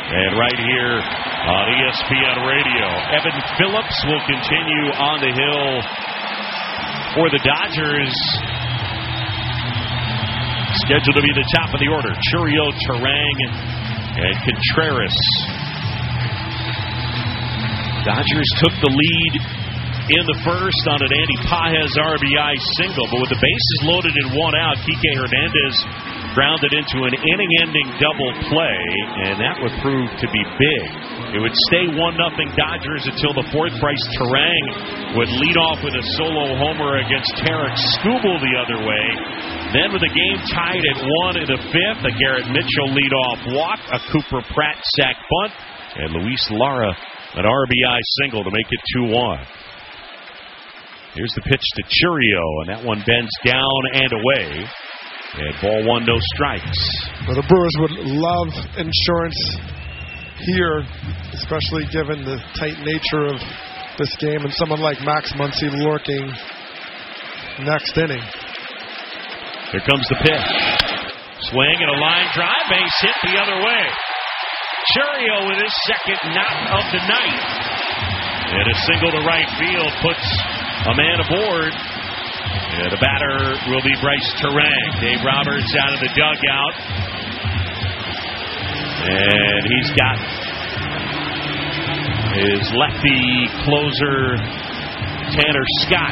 And right here on ESPN Radio, Evan Phillips will continue on the hill for the Dodgers. Scheduled to be the top of the order. Chourio, Turang, and Contreras. Dodgers took the lead in the first on an Andy Pages RBI single, but with the bases loaded and one out, Kike Hernandez grounded into an inning-ending double play, and that would prove to be big. It would stay 1-0 Dodgers until the fourth. Bryce Turang would lead off with a solo homer against Tarek Skubal the other way. Then with the game tied at 1 in the fifth, a Garrett Mitchell leadoff walk, a Cooper Pratt sac bunt, and Luis Lara an RBI single to make it 2-1. Here's the pitch to Chourio, and that one bends down and away. And ball one, no strikes. Well, the Brewers would love insurance here, especially given the tight nature of this game and someone like Max Muncy lurking next inning. Here comes the pitch. Swing and a line drive, base hit the other way. Chourio with his second knock of the night. And a single to right field puts a man aboard. And the batter will be Bryce Turang. Dave Roberts out of the dugout. And he's got his lefty closer, Tanner Scott,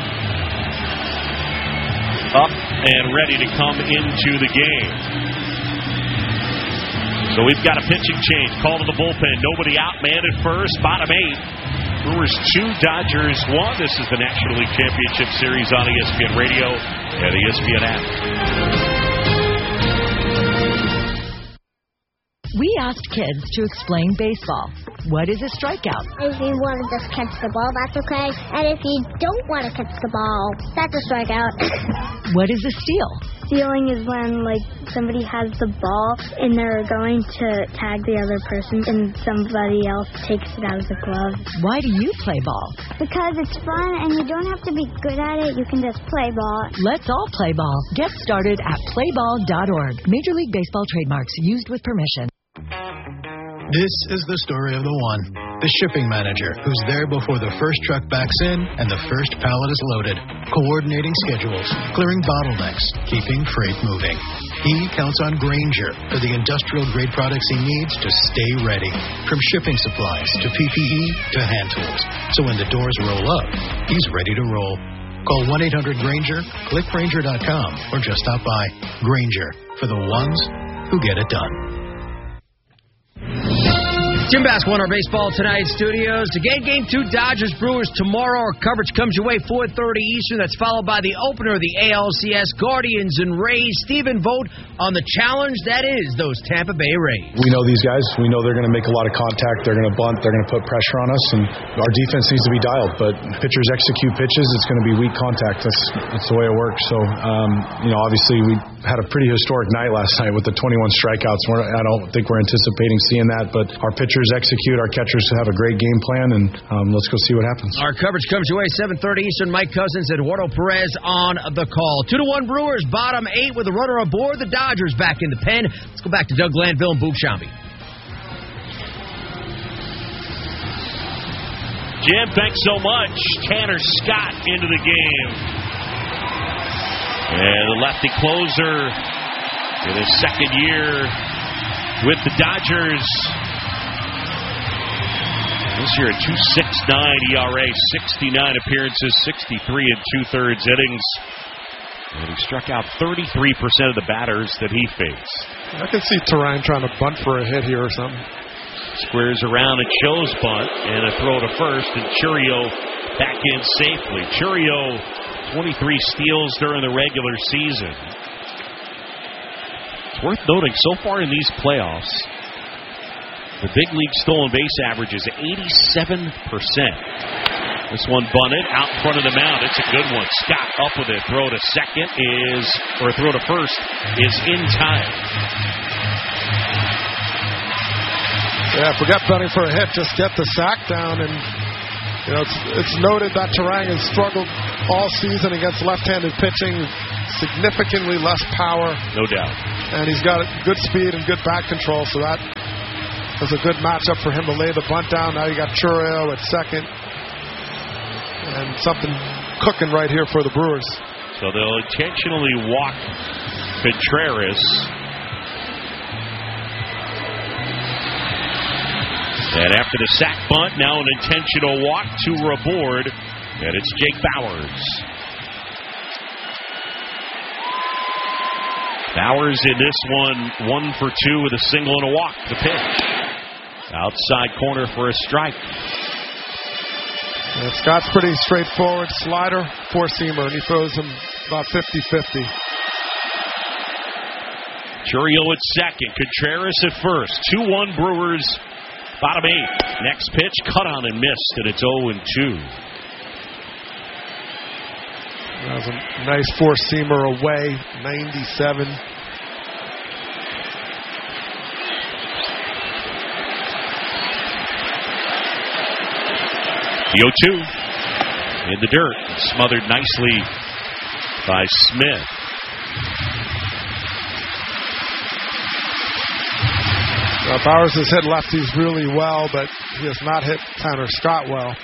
up and ready to come into the game. So we've got a pitching change. Call to the bullpen. Nobody out. Man at first. Bottom 8. Brewers 2, Dodgers 1. This is the National League Championship Series on ESPN Radio and the ESPN app. We asked kids to explain baseball. What is a strikeout? If you want to just catch the ball, that's okay. And if you don't want to catch the ball, that's a strikeout. What is a steal? Stealing is when, somebody has the ball and they're going to tag the other person and somebody else takes it out of the glove. Why do you play ball? Because it's fun and you don't have to be good at it. You can just play ball. Let's all play ball. Get started at playball.org. Major League Baseball trademarks used with permission. This is the story of the one, the shipping manager, who's there before the first truck backs in and the first pallet is loaded, coordinating schedules, clearing bottlenecks, keeping freight moving. He counts on Grainger for the industrial-grade products he needs to stay ready, from shipping supplies to PPE to hand tools. So when the doors roll up, he's ready to roll. Call 1-800-GRAINGER, click Grainger.com, or just stop by. Grainger, for the ones who get it done. Jim Basketball in our Baseball Tonight studios. Game 2, Dodgers-Brewers tomorrow. Our coverage comes your way 4:30 Eastern. That's followed by the opener of the ALCS, Guardians and Rays. Stephen, vote on the challenge that is those Tampa Bay Rays. We know these guys. We know they're going to make a lot of contact. They're going to bunt. They're going to put pressure on us. And our defense needs to be dialed. But pitchers execute pitches. It's going to be weak contact. That's the way it works. So, obviously we had a pretty historic night last night with the 21 strikeouts. I don't think we're anticipating seeing that. But our pitchers execute, our catchers have a great game plan, and let's go see what happens. Our coverage comes your way 7:30 Eastern. Mike Cousins, Eduardo Perez on the call. 2-1 Brewers, bottom 8 with a runner aboard. The Dodgers back in the pen. Let's go back to Doug Glanville and Boog Shambi. Jim, thanks so much. Tanner Scott into the game. And the lefty closer in his second year with the Dodgers. This year a 2.69 ERA, 69 appearances, 63 2/3 innings. And he struck out 33% of the batters that he faced. I can see Turang trying to bunt for a hit here or something. Squares around and shows bunt, and a throw to first, and Chourio back in safely. Chourio, 23 steals during the regular season. It's worth noting, so far in these playoffs, the big league stolen base average is 87%. This one bunted out in front of the mound. It's a good one. Scott up with it. Throw to second throw to first is in time. Yeah, forget bunting for a hit. Just get the sack down. And, it's noted that Turang has struggled all season against left-handed pitching. Significantly less power. No doubt. And he's got good speed and good bat control, so that was a good matchup for him to lay the bunt down. Now you got Chourio at second. And something cooking right here for the Brewers. So they'll intentionally walk Contreras. And after the sack bunt, now an intentional walk, 2 are aboard, and it's Jake Bauers. Bauers in this one, 1 for 2 with a single and a walk. The pitch. Outside corner for a strike. And Scott's pretty straightforward. Slider, 4-seamer, and he throws him about 50-50. Chourio at second, Contreras at first. 2-1 Brewers, bottom 8. Next pitch, cut on and missed, and it's 0-2. That was a nice 4-seamer away, 97. The 0-2 in the dirt, smothered nicely by Smith. Bowers has hit lefties really well, but he has not hit Tanner Scott well.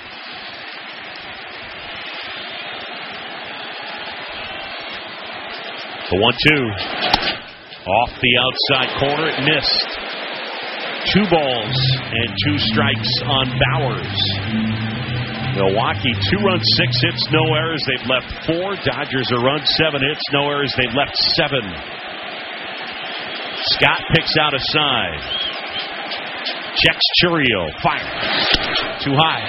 The 1-2 off the outside corner, it missed. 2 balls and 2 strikes on Bauers. Milwaukee 2 runs, 6 hits, no errors. They've left 4. Dodgers a run, 7 hits, no errors. They've left 7. Scott picks out a side. Checks Chourio. Fires. Too high.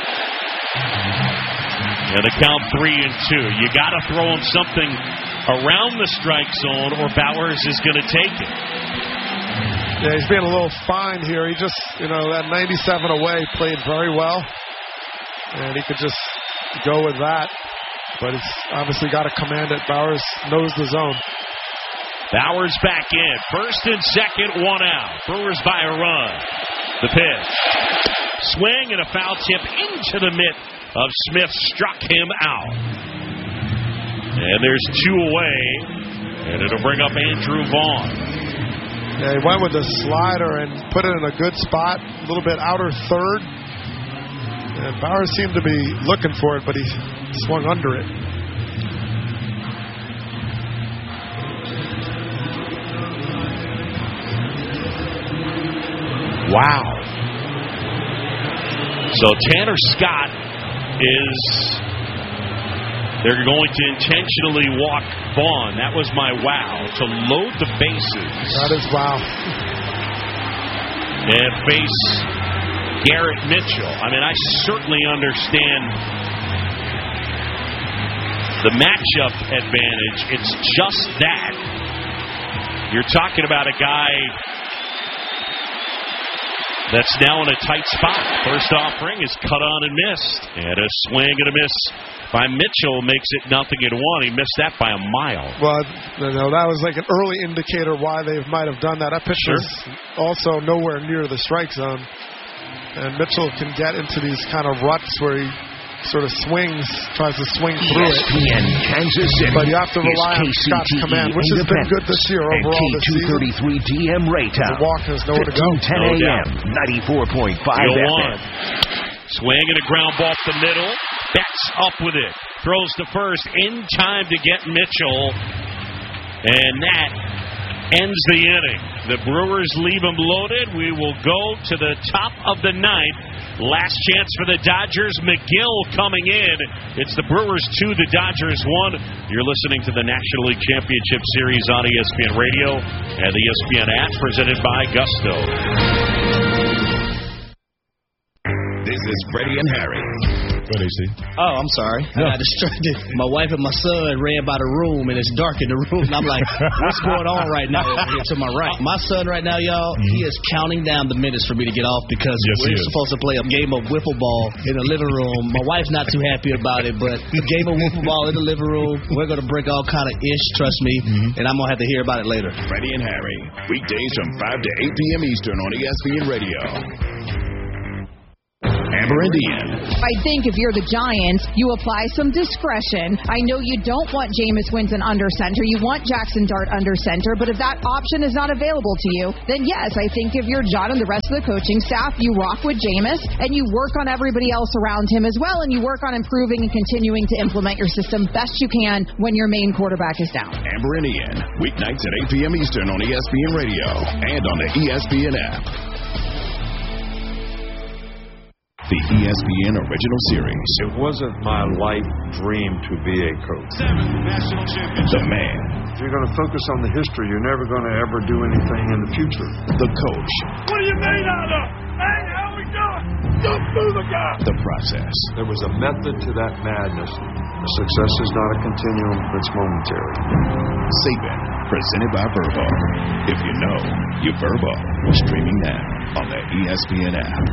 And the count 3-2. You got to throw him something around the strike zone or Bauers is going to take it. Yeah, he's being a little fine here. He just, that 97 away played very well. And he could just go with that. But it's obviously got to command it. Bauers knows the zone. Bauers back in. First and second, 1 out. Brewers by a run. The pitch. Swing and a foul tip into the mitt of Smith. Struck him out. And there's 2 away. And it'll bring up Andrew Vaughn. Yeah, he went with the slider and put it in a good spot. A little bit outer third. And Bauers seemed to be looking for it, but he swung under it. Wow. So Tanner Scott they're going to intentionally walk Vaughn. That was my wow. To load the bases. That is wow. And face Garrett Mitchell. I mean, I certainly understand the matchup advantage. It's just that. You're talking about a guy that's now in a tight spot. First offering is cut on and missed. And a swing and a miss by Mitchell makes it 0-1. He missed that by a mile. Well, that was like an early indicator why they might have done that. That pitch was also nowhere near the strike zone. And Mitchell can get into these kind of ruts where he sort of tries to swing through ESPN it. Kansas City. But you have to rely on Scott's command, which has been good this year overall this season. K233 DM Raytown. The walk has nowhere to go. 10 a.m. 94.5 FM. Swing and a ground ball up the middle. Betts up with it. Throws to first in time to get Mitchell. And that ends the inning. The Brewers leave them loaded. We will go to the top of the 9th. Last chance for the Dodgers. McGill coming in. It's the Brewers 2, the Dodgers 1. You're listening to the National League Championship Series on ESPN Radio and the ESPN app presented by Gusto. This is Freddie and Harry. What is he? Oh, I'm sorry. No. I got distracted. My wife and my son ran by the room, and it's dark in the room. And I'm like, what's going on right now over here to my right? My son right now, y'all, he is counting down the minutes for me to get off because we're supposed to play a game of wiffle ball in the living room. My wife's not too happy about it, but a game of wiffle ball in the living room, we're going to break all kind of ish, trust me, and I'm going to have to hear about it later. Freddie and Harry, weekdays from 5 to 8 p.m. Eastern on ESPN Radio. Amber and Ian. I think if you're the Giants, you apply some discretion. I know you don't want Jameis Winston under center. You want Jackson Dart under center. But if that option is not available to you, then yes, I think if you're John and the rest of the coaching staff, you rock with Jameis and you work on everybody else around him as well, and you work on improving and continuing to implement your system best you can when your main quarterback is down. Amber and Ian, weeknights at 8 p.m. Eastern on ESPN Radio and on the ESPN app. The ESPN original series. It wasn't my life dream to be a coach. 7 national championships. The man. If you're going to focus on the history, you're never going to ever do anything in the future. The coach. What are you made out of? Hey, how we doing? Don't move the guy. The process. There was a method to that madness. The success is not a continuum, it's momentary. Saban, presented by Verbo. If you know, you Verbo. Streaming now on the ESPN app.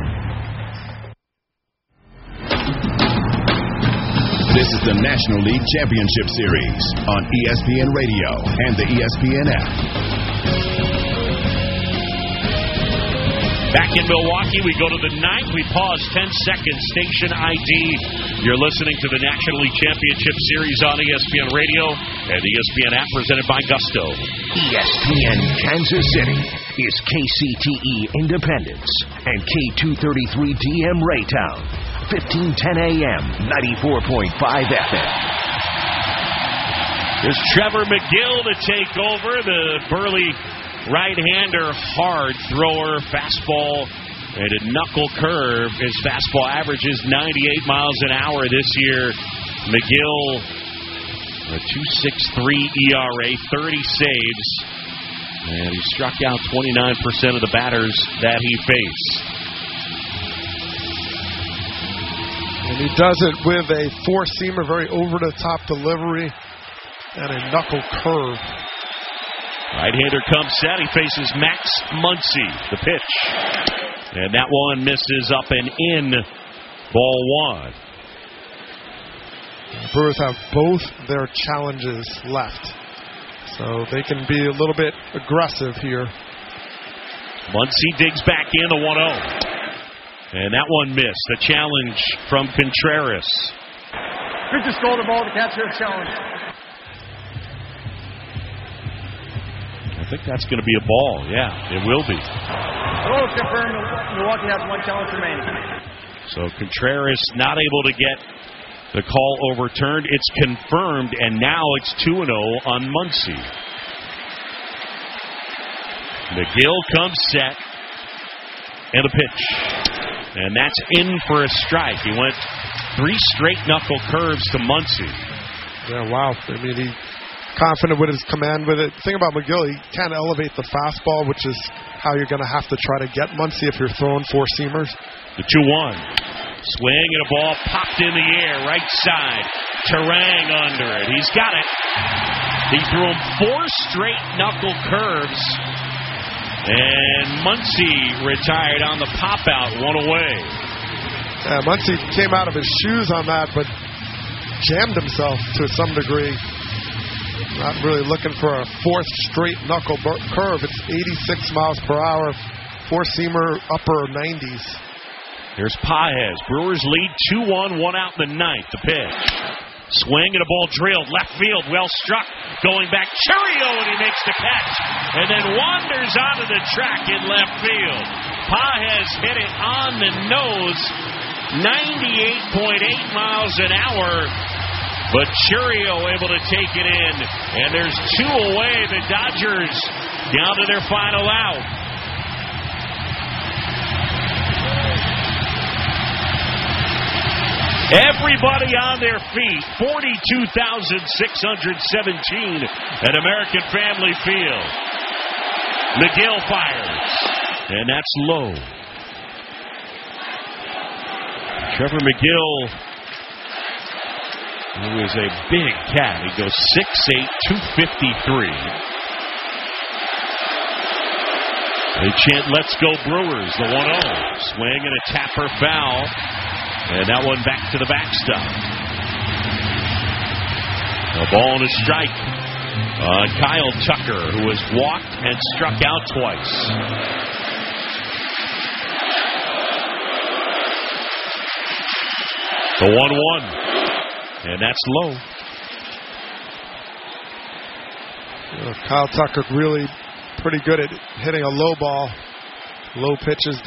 This is the National League Championship Series on ESPN Radio and the ESPN app. Back in Milwaukee, we go to the 9th. We pause 10 seconds. Station ID. You're listening to the National League Championship Series on ESPN Radio and the ESPN app presented by Gusto. ESPN Kansas City is KCTE Independence and K233DM Raytown. 1510 AM, 94.5 FM. There's Trevor McGill to take over. The burly right-hander, hard thrower, fastball, and a knuckle curve. His fastball averages 98 miles an hour this year. McGill, a 2.63 ERA, 30 saves, and he struck out 29% of the batters that he faced. And he does it with a four-seamer, very over-the-top delivery, and a knuckle curve. Right-hander comes set. He faces Max Muncy, the pitch. And that one misses up and in. Ball 1. The Brewers have both their challenges left. So they can be a little bit aggressive here. Muncy digs back in, the 1-0. And that one missed. The challenge from Contreras. We just stole the ball to catch your challenge. I think that's going to be a ball. Yeah, it will be. Rules confirmed. Milwaukee has 1 challenge remaining. So Contreras not able to get the call overturned. It's confirmed, and now it's 2-0 on Muncy. McGill comes set. And a pitch. And that's in for a strike. He went 3 straight knuckle curves to Muncy. Yeah, wow. I mean, he confident with his command with it. The thing about McGill, he can't elevate the fastball, which is how you're going to have to try to get Muncy if you're throwing four-seamers. The 2-1. Swing and a ball popped in the air, right side. Terang under it. He's got it. He threw him 4 straight knuckle curves. And Muncy retired on the pop-out, 1 away. Yeah, Muncy came out of his shoes on that, but jammed himself to some degree. Not really looking for a 4th straight knuckle curve. It's 86 miles per hour, four-seamer, upper 90s. Here's Paez. Brewers lead 2-1, 1 out in the 9th. The pitch. Swing and a ball drilled. Left field. Well struck. Going back. Chourio, and he makes the catch. And then wanders onto the track in left field. Paez hit it on the nose. 98.8 miles an hour. But Chourio able to take it in. And there's 2 away. The Dodgers down to their final out. Everybody on their feet. 42,617 at American Family Field. McGill fires. And that's low. Trevor McGill, who is a big cat. He goes 6'8", 253. They chant, "Let's go Brewers," the 1-0. Swing and a tapper foul. And that one back to the backstop. A ball and a strike on Kyle Tucker, who has walked and struck out twice. The 1-1. And that's low. Kyle Tucker really pretty good at hitting a low ball, low pitches